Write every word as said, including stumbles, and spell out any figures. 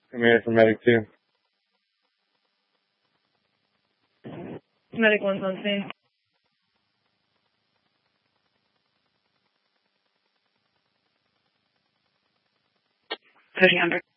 I'm here for Medic two. Medic one's on scene. Pushing under.